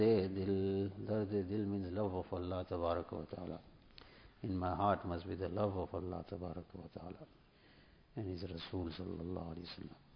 Dil means love of Allah Tabaraka wa Ta'ala. In my heart must be the love of Allah Tabaraka wa Ta'ala and His Rasul Sallallahu Alaihi Wasallam.